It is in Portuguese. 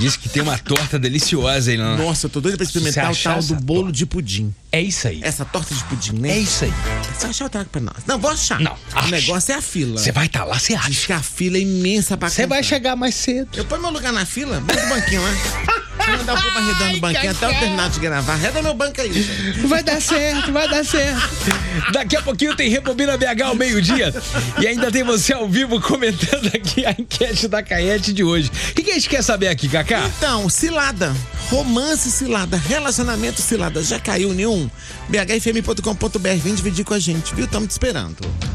Diz que tem uma torta deliciosa aí, não? Nossa, eu tô doido pra experimentar o tal do bolo de pudim. É isso aí. Essa torta de pudim, né? É isso aí. Você achar o trago pra nós? Não, vou achar. Não, o negócio é a fila. Você vai estar lá, você Diz acha. que a fila é imensa pra Você vai chegar mais cedo. Eu ponho meu lugar na fila, bota o banquinho lá. Vou mandar o povo arredando o banquinho até eu terminar de gravar. Arreda meu banco aí. Vai dar certo, vai dar certo. Daqui a pouquinho tem Rebobina BH ao meio-dia. E ainda tem você ao vivo comentando aqui a enquete da Caete de hoje. O que a gente quer saber aqui, Cacá? Então, cilada. Romance cilada, relacionamento cilada. Já caiu nenhum? bhfm.com.br, vem dividir com a gente, viu? Estamos te esperando.